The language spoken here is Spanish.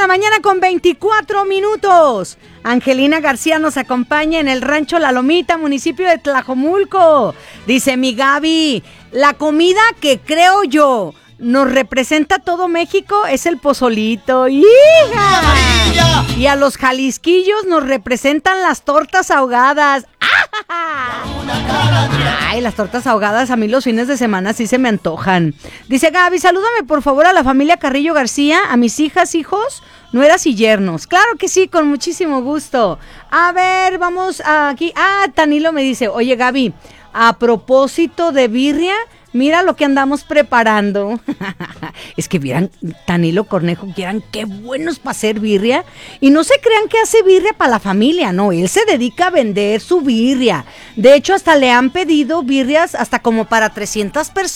la mañana con 24 minutos. Angelina García nos acompaña en el rancho La Lomita, municipio de Tlajomulco. Dice mi Gaby, la comida que creo yo nos representa a todo México es el pozolito. ¡Hija! Y a los jalisquillos nos representan las tortas ahogadas. Ay, las tortas ahogadas a mí los fines de semana sí se me antojan. Dice Gaby, salúdame por favor a la familia Carrillo García, a mis hijas, hijos, nueras y yernos. Claro que sí, con muchísimo gusto. A ver, vamos aquí. Tanilo me dice, oye Gaby, a propósito de birria, mira lo que andamos preparando. Es que vieran, Tanilo Cornejo, vieran qué buenos para hacer birria. Y no se crean que hace birria para la familia, no. Él se dedica a vender su birria. De hecho, hasta le han pedido birrias hasta como para 300 personas.